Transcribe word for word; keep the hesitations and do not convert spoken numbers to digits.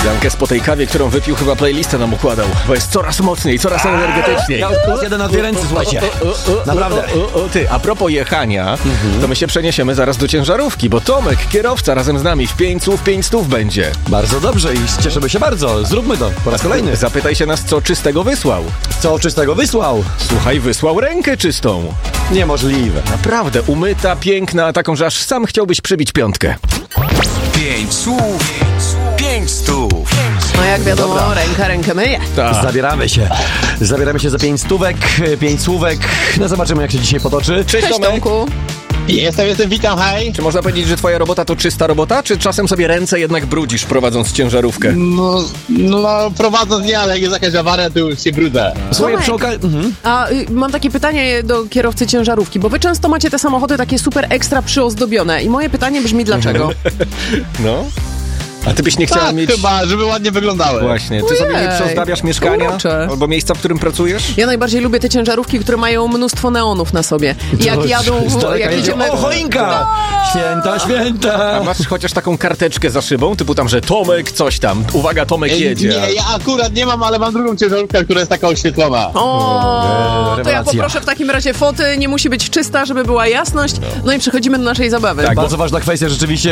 Jankę po tej kawie, którą wypił, chyba playlistę nam układał, bo jest coraz mocniej, coraz energetyczniej. Ja już jeden na dwie ręce, słuchajcie. Naprawdę. O, o, o, ty, a propos jechania, mhm. to my się przeniesiemy zaraz do ciężarówki, bo Tomek, kierowca, razem z nami w pięć słów, pięć stów będzie. Bardzo dobrze i cieszymy się bardzo. Zróbmy to po raz kolejny. Zapytaj się nas, co czystego wysłał. Co czystego wysłał? Słuchaj, wysłał rękę czystą. Niemożliwe. Naprawdę, umyta, piękna, taką, że aż sam chciałbyś przybić piątkę. Pięć słów, pięć stów. No jak wiadomo, Dobra. ręka rękę myje. Ta. Zabieramy się. Zabieramy się za pięć stówek, pięć słówek. No zobaczymy, jak się dzisiaj potoczy. Cześć, Cześć Tomek. Tomku. Jestem, jestem, witam, hej. Czy można powiedzieć, że twoja robota to czysta robota, czy czasem sobie ręce jednak brudzisz, prowadząc ciężarówkę? No, no prowadząc nie, ale jak jest jakaś awaria, to już się brudzę. Słuchaj, Tomek, przy okazji... Mhm. A y, mam takie pytanie do kierowcy ciężarówki, bo wy często macie te samochody takie super ekstra przyozdobione i moje pytanie brzmi dlaczego? No. A ty byś nie chciała tak, mieć... chyba, żeby ładnie wyglądały. Właśnie. Ty Ojej, sobie nie przyozdabiasz mieszkania? urocze. Albo miejsca, w którym pracujesz? Ja najbardziej lubię te ciężarówki, które mają mnóstwo neonów na sobie. I jak To jadą, z daleka jak jedzie. jedziemy... O, choinka! Święta, święta! A masz chociaż taką karteczkę za szybą, typu tam, że Tomek coś tam, uwaga, Tomek Ej, jedzie. nie, ja akurat nie mam, ale mam drugą ciężarówkę, która jest taka oświetlona. O, Nie, to ja rewelacja. poproszę w takim razie foty, nie musi być czysta, żeby była jasność. No i przechodzimy do naszej zabawy. Tak, bardzo ważna kwestia rzeczywiście,